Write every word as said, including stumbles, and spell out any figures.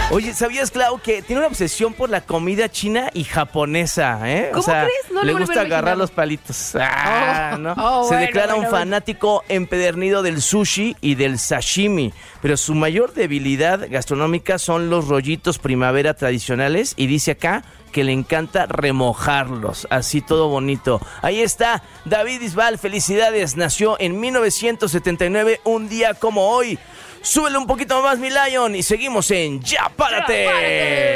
Oye, ¿sabías, Clau, que tiene una obsesión por la comida china y japonesa, eh? ¿Cómo o sea, crees? No le lo gusta hubiera agarrar imaginado. los palitos. Ah, Oh, ¿no? oh, Se bueno, declara bueno, un bueno. fanático empedernido del sushi y del sashimi, pero su mayor debilidad gastronómica son los rollitos primavera tradicionales y dice acá que le encanta remojarlos, así todo bonito. Ahí está, David Bisbal, felicidades, nació en mil novecientos setenta y nueve, un día como hoy. Súbele un poquito más, mi Lion, y seguimos en Ya Párate. ¡Ya, párate!